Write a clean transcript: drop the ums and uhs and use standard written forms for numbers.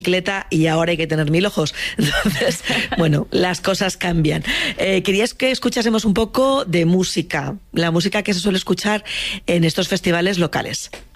bicicleta y ahora hay que tener 1000 ojos. Entonces, bueno, las cosas cambian. Querías que escuchásemos un poco de música, la música que se suele escuchar en estos festivales locales.